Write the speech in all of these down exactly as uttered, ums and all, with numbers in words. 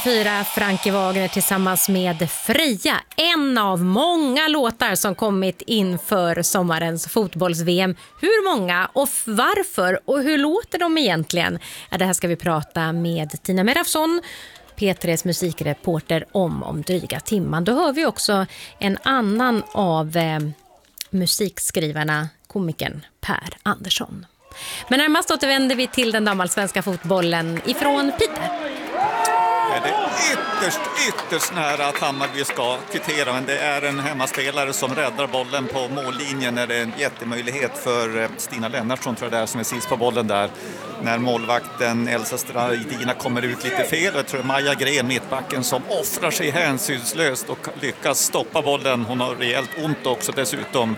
tjugofyra, Frankie Wagner tillsammans med Freja. En av många låtar som kommit inför sommarens fotbolls-V M. Hur många och varför och hur låter de egentligen? Ja, det här ska vi prata med Tina Merafsson, P tre:s musikreporter, om om dryga timman. Då hör vi också en annan av eh, musikskrivarna, komikern Per Andersson. Men närmast återvänder vi till den damallsvenska fotbollen ifrån Piteå. Det är ytterst, ytterst nära att Hammarby ska kvittera, men det är en hemmaspelare som räddar bollen på mållinjen. Är det en jättemöjlighet för Stina Lennartsson, tror jag det är, som är sist på bollen där. När målvakten Elsa Straidina kommer ut lite fel. Jag tror Maja Gren, mittbacken, som offrar sig hänsynslöst och lyckas stoppa bollen. Hon har rejält ont också dessutom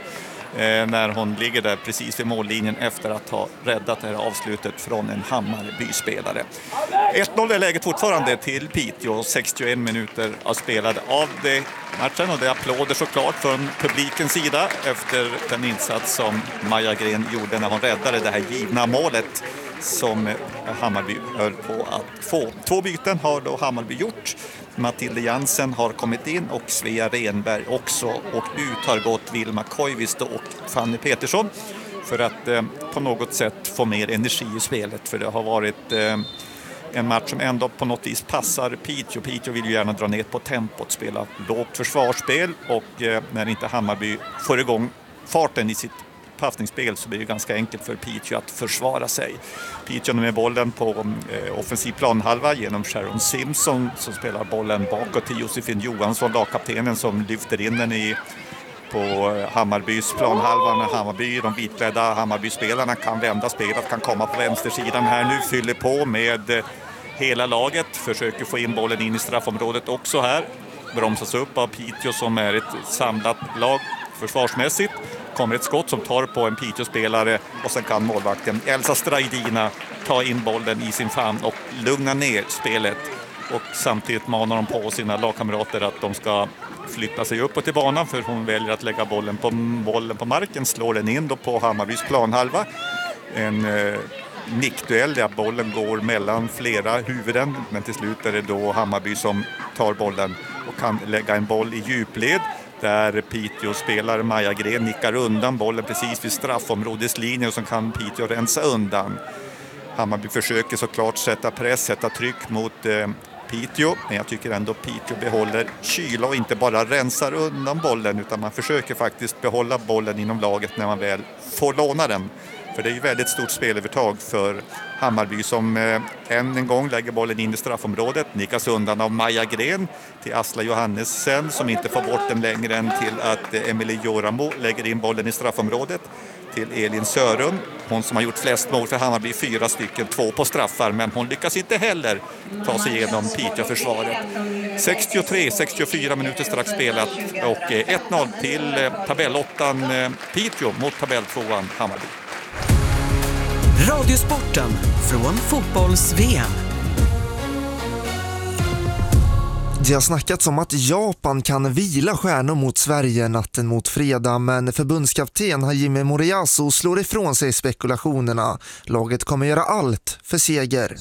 när hon ligger där precis vid mållinjen efter att ha räddat det här avslutet från en Hammarby-spelare. ett noll är läget fortfarande till Piteå, sextioen minuter har spelade av det matchen, och det är applåder såklart från publikens sida efter den insats som Maja Gren gjorde när hon räddade det här givna målet som Hammarby höll på att få. Två byten har då Hammarby gjort. Matilda Jansen har kommit in och Svea Renberg också, och ut har gått Vilma Koivisto och Fanny Petersson för att eh, på något sätt få mer energi i spelet, för det har varit eh, en match som ändå på något vis passar Piteå. Piteå vill ju gärna dra ner på tempot, spela lågt försvarsspel, och eh, när inte Hammarby får igång farten i sitt passningsspel så blir det ganska enkelt för Piteå att försvara sig. Piteå med bollen på eh, offensiv planhalva genom Sharon Simpson som spelar bollen bakåt till Josefin Johansson, lagkaptenen, som lyfter in den i på Hammarbys planhalva. När Hammarby, de vitklädda Hammarby-spelarna kan vända spelet, kan komma på vänstersidan här nu, fyller på med eh, hela laget, försöker få in bollen in i straffområdet också här. Bromsas upp av Piteå som är ett samlat lag försvarsmässigt. Kommer ett skott som tar på en Piteå-spelare, och sen kan målvakten Elsa Straidina ta in bollen i sin famn och lugna ner spelet. Och samtidigt manar de på sina lagkamrater att de ska flytta sig uppåt i banan, för hon väljer att lägga bollen på, bollen på marken, slår den in då på Hammarbys planhalva. En eh, nickduell där bollen går mellan flera huvuden, men till slut är det då Hammarby som tar bollen och kan lägga en boll i djupled, där Piteå spelar Maja Gren nickar undan bollen precis vid straffområdeslinjen, och så kan Piteå rensa undan. Hammarby försöker såklart sätta press, sätta tryck mot eh, Piteå, men jag tycker ändå Piteå behåller kyla och inte bara rensar undan bollen, utan man försöker faktiskt behålla bollen inom laget när man väl får låna den. För det är ju väldigt stort spelövertag för Hammarby som eh, än en gång lägger bollen in i straffområdet. Nickas undan av Maja Gren till Asla Johannesen som inte får bort den längre än till att eh, Emilie Joramo lägger in bollen i straffområdet till Elin Sörum. Hon som har gjort flest mål för Hammarby, fyra stycken, två på straffar, men hon lyckas inte heller ta sig igenom Piteå-försvaret. sextiotre sextiofyra minuter strax spelat, och eh, ett noll till eh, tabellåttan eh, Piteå mot tabelltvåan Hammarby. Radiosporten från fotbolls-V M. Det har snackats om att Japan kan vila stjärnor mot Sverige natten mot fredag, men förbundskapten Hajime Moriyasu slår ifrån sig spekulationerna. Laget kommer göra allt för seger.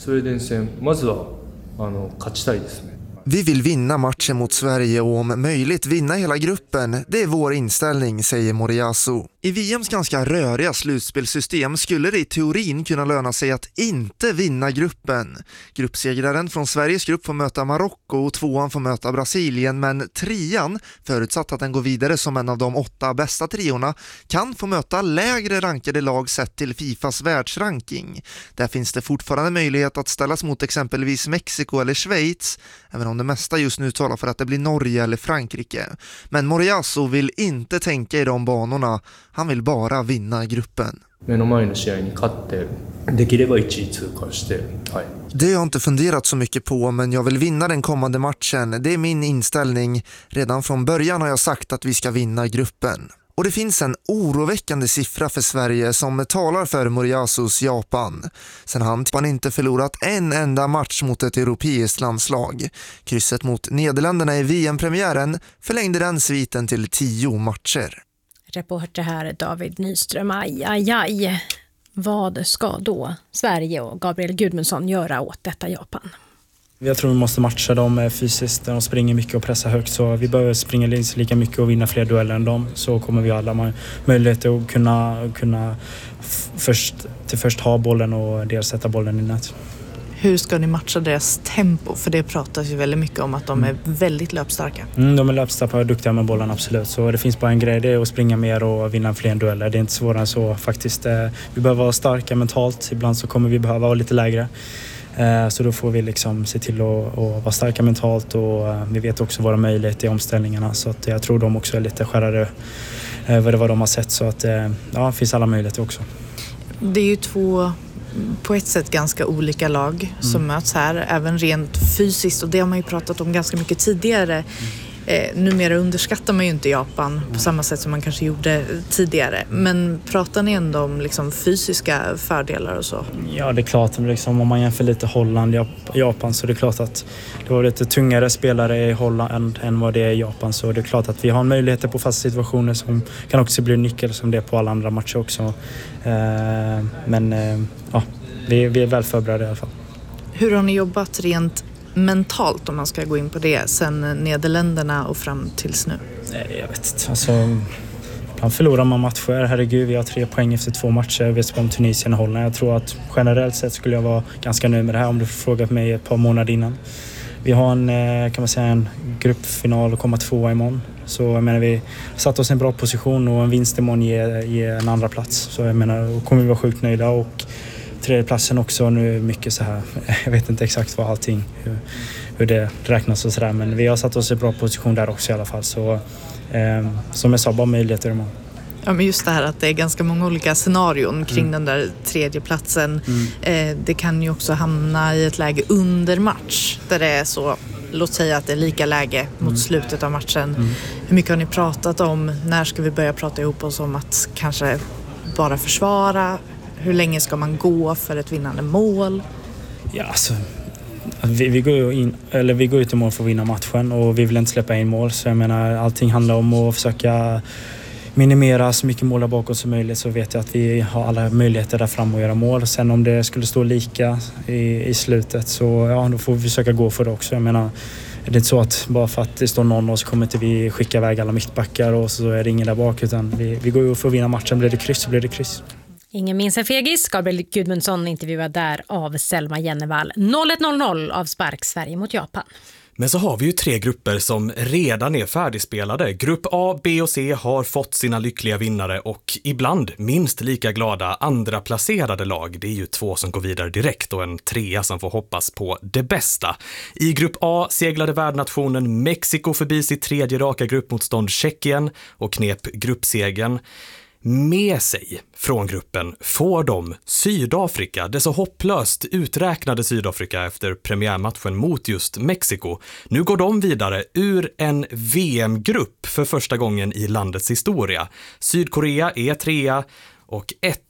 Vi vill vinna matchen mot Sverige och om möjligt vinna hela gruppen. Det är vår inställning, säger Moriyasu. I V M:s ganska röriga slutspelsystem skulle det i teorin kunna löna sig att inte vinna gruppen. Gruppsegraren från Sveriges grupp får möta Marocko och tvåan får möta Brasilien, men trean, förutsatt att den går vidare som en av de åtta bästa triorna, kan få möta lägre rankade lag sett till Fifas världsranking. Där finns det fortfarande möjlighet att ställas mot exempelvis Mexiko eller Schweiz, även om det mesta just nu talar för att det blir Norge eller Frankrike. Men Moriyasu vill inte tänka i de banorna. Han vill bara vinna gruppen. Det har jag inte funderat så mycket på, men jag vill vinna den kommande matchen. Det är min inställning. Redan från början har jag sagt att vi ska vinna gruppen. Och det finns en oroväckande siffra för Sverige som talar för Moriyasus Japan. Sen han har inte förlorat en enda match mot ett europeiskt landslag. Krysset mot Nederländerna i V M-premiären förlängde den sviten till tio matcher. Reporter här David Nyström. Aj, aj, aj. Vad ska då Sverige och Gabriel Gudmundsson göra åt detta Japan? Jag tror vi måste matcha dem fysiskt. De springer mycket och pressar högt, så vi behöver springa lika mycket och vinna fler dueller än dem. Så kommer vi alla möjligheter att kunna, kunna f- först, till först ha bollen och dels sätta bollen i nät. Hur ska ni matcha deras tempo? För det pratas ju väldigt mycket om att de är väldigt löpstarka. Mm, de är löpstarka och duktiga med bollen, absolut. Så det finns bara en grej, det är att springa mer och vinna fler dueller. Det är inte svårare än så faktiskt. Vi behöver vara starka mentalt. Ibland så kommer vi behöva vara lite lägre. Så då får vi liksom se till att, att vara starka mentalt, och vi vet också våra möjligheter i omställningarna. Så att jag tror de också är lite skärrade över vad de har sett. Så att ja, det finns alla möjligheter också. Det är ju två på ett sätt ganska olika lag som mm. möts här, även rent fysiskt, och det har man ju pratat om ganska mycket tidigare. Mm. Eh, numera underskattar man ju inte Japan mm. på samma sätt som man kanske gjorde tidigare. Men pratar ni ändå om liksom fysiska fördelar och så? Ja, det är klart. Liksom, om man jämför lite Holland och Japan, så det är klart att det var lite tungare spelare i Holland än, än vad det är i Japan. Så det är klart att vi har möjligheter på fasta situationer som kan också bli nyckel som det är på alla andra matcher också. Eh, men eh, ja, vi, vi är väl förberedda i alla fall. Hur har ni jobbat rent mentalt, om man ska gå in på det, sen Nederländerna och fram tills nu? Nej, jag vet inte. Alltså, ibland förlorar man matcher. Herregud, vi har tre poäng efter två matcher. Vi vet om Tunisien och Holland. Jag tror att generellt sett skulle jag vara ganska nöjd med det här om du frågat mig ett par månader innan. Vi har en, kan man säga, en gruppfinal och komma tvåa imorgon. Så jag menar, vi satt oss i en bra position, och en vinst imorgon ger, ger en andra plats. Så jag menar, då kommer vi vara sjukt nöjda, och tredjeplatsen också nu mycket så här. Jag vet inte exakt vad allting, hur, hur det räknas och sådär, men vi har satt oss i bra position där också i alla fall. Så eh, som jag sa, bara möjligheter imorgon. Ja, men just det här att det är ganska många olika scenarion kring mm. den där tredjeplatsen. Mm. Eh, det kan ju också hamna i ett läge under match där det är så, låt säga att det är lika läge mot mm. slutet av matchen. Mm. Hur mycket har ni pratat om? När ska vi börja prata ihop oss om att kanske bara försvara? Hur länge ska man gå för ett vinnande mål? Ja, alltså, vi, vi, går in, eller vi går ut i mål för att vinna matchen, och vi vill inte släppa in mål. Så jag menar, allting handlar om att försöka minimera så mycket mål bakåt som möjligt, så vet jag att vi har alla möjligheter där fram att göra mål. Sen om det skulle stå lika i, i slutet, så ja, då får vi försöka gå för det också. Jag menar, det är inte så att bara för att det står någon och så kommer inte vi skicka iväg alla mittbackar och så är det ingen där bak, utan vi, vi går ju för att vinna matchen. Blir det kryss så blir det kryss. Ingen minns en fegis. Gabriel Gudmundsson intervjuad där av Selma Jennevall. noll ett noll noll av spark Sverige mot Japan. Men så har vi ju tre grupper som redan är färdigspelade. Grupp A, B och C har fått sina lyckliga vinnare, och ibland minst lika glada andra placerade lag. Det är ju två som går vidare direkt och en trea som får hoppas på det bästa. I grupp A seglade värdnationen Mexiko förbi sitt tredje raka gruppmotstånd Tjeckien och knep gruppsegen. Med sig från gruppen får de Sydafrika, det så hopplöst uträknade Sydafrika efter premiärmatchen mot just Mexiko. Nu går de vidare ur en V M-grupp för första gången i landets historia. Sydkorea är trea och ett